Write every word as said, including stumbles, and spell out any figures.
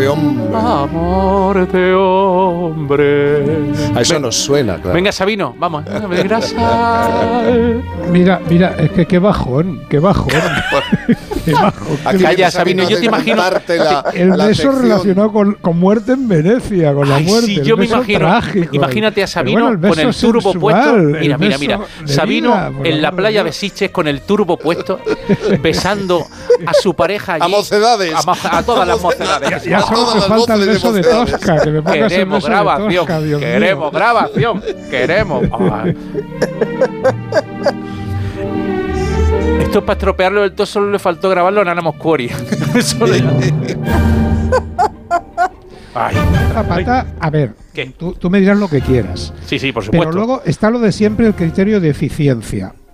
de hombre. Amor de hombre. A eso Ven, nos suena, claro. Venga, Sabino, vamos. De grasa. Mira, mira, es que qué bajón, qué bajón. Qué bajón. Aquí Calla, viene Sabino, yo te imagino- La, El la beso sección. relacionado con, con muerte en Venecia, con la Ay, muerte. sí, el yo me beso imagino. trágico. Imagínate a Pero Sabino bueno, el con beso el turbo sensual, puesto. el Mira, mira, beso mira. de Sabino vida, por en la amor de playa Dios. Besiches con el turbo puesto, besando a su pareja allí. A mocedades. A, mo- a todas las mocedades. Ya solo Todas me las falta el voces de beso de mocedades. Tosca, que me pongas el Queremos beso de grabación. Tosca, Dios mío. Queremos grabación. Queremos. Ay. Esto para estropearlo del todo solo le faltó grabarlo en Ana Moscori. Eso le- Ay. Zapata, a ver, ¿Qué? tú, tú me dirás lo que quieras. Sí, sí, por supuesto. Pero luego está lo de siempre, el criterio de eficiencia.